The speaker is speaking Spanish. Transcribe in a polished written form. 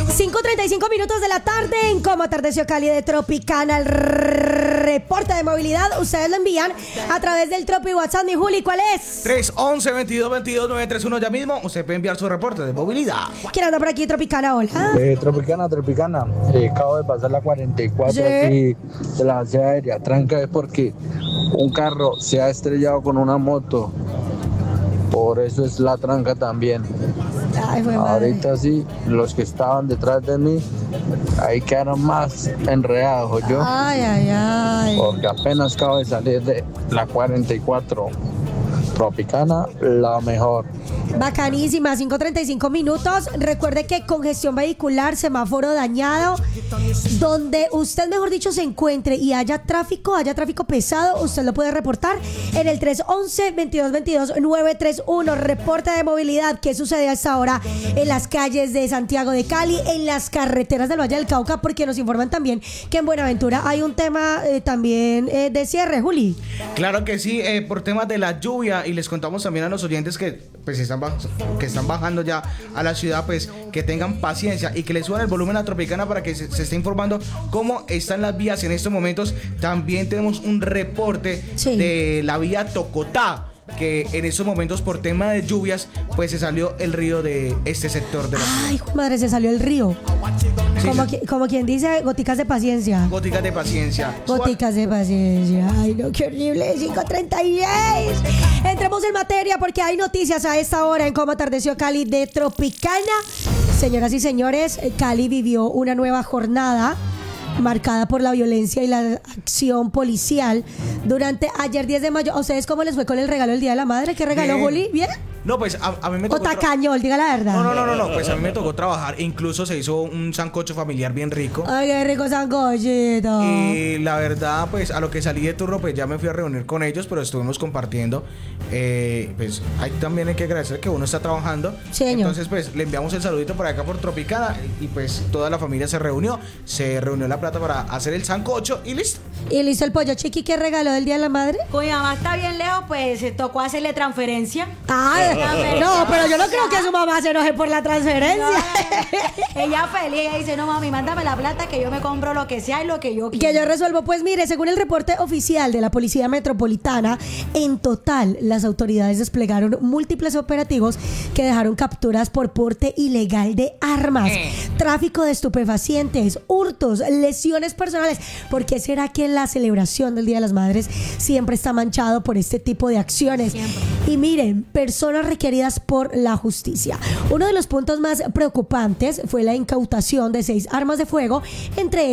5:35 minutos de la tarde en Cómo Atardeció Cali de Tropicana. El reporte de movilidad ustedes lo envían a través del Tropi WhatsApp. Mi Juli, ¿cuál es? 311-2222-931. Ya mismo usted puede enviar su reporte de movilidad. ¿Quién anda por aquí, Tropicana? Hola. Tropicana. Acabo de pasar la 44 Sí. aquí de la base aérea. Tranca es porque un carro se ha estrellado con una moto. Por eso es la tranca también. Ay, fue madre. Ahorita sí, los que estaban detrás de mí, ahí quedaron más enredados, yo. Ay. Porque apenas acabo de salir de la 44. Tropicana, la mejor. Bacanísima, 5:35 minutos. Recuerde que congestión vehicular, semáforo dañado, donde usted, mejor dicho, se encuentre y haya tráfico pesado, usted lo puede reportar en el 311-2222-931. Reporte de movilidad. ¿Qué sucede a esta hora en las calles de Santiago de Cali, en las carreteras del Valle del Cauca? Porque nos informan también que en Buenaventura hay un tema también de cierre, Juli. Claro que sí, por temas de la lluvia, y les contamos también a los oyentes que pues están bajando ya a la ciudad, pues que tengan paciencia y que le suban el volumen a Tropicana para que se esté informando cómo están las vías en estos momentos. También tenemos un reporte de la vía Tocotá, que en estos momentos por tema de lluvias pues se salió el río de este sector de la ciudad. Ay, madre, se salió el río. Sí, Como quien dice, goticas de paciencia. Góticas de paciencia. Goticas de paciencia. Ay, no, qué horrible. 5:36. Entremos en materia porque hay noticias a esta hora en Cómo Atardeció Cali de Tropicana. Señoras y señores, Cali vivió una nueva jornada marcada por la violencia y la acción policial durante ayer 10 de mayo. ¿A ustedes cómo les fue con el regalo del Día de la Madre? ¿Qué regaló, Bien. Juli? ¿Bien? No, pues a mí me ¿O tocó tacañol? Diga la verdad. No, pues a mí me tocó trabajar. Incluso se hizo un sancocho familiar bien rico. Ay, qué rico sancochito. Y la verdad, pues a lo que salí de turno, pues ya me fui a reunir con ellos, pero estuvimos compartiendo. Pues ahí también hay que agradecer que uno está trabajando. Señor. Entonces, pues le enviamos el saludito por acá por Tropicana y pues toda la familia se reunió la plata para hacer el sancocho y listo. Y listo el pollo chiqui. ¿Qué regaló del Día de la Madre? Como mi mamá está bien lejos, pues se tocó hacerle transferencia. No, pero yo no creo que su mamá se enoje por la transferencia. Ella feliz, ella dice, no mami, mándame la plata que yo me compro lo que sea y lo que yo quiera. Que yo resuelvo. Pues mire, según el reporte oficial de la Policía Metropolitana, en total las autoridades desplegaron múltiples operativos que dejaron capturas por porte ilegal de armas, tráfico de estupefacientes, hurtos, lesiones personales. ¿Por qué será que la celebración del Día de las Madres siempre está manchado por este tipo de acciones? Siempre. Y miren, personas requeridas por la justicia. Uno de los puntos más preocupantes fue la incautación de 6 armas de fuego, entre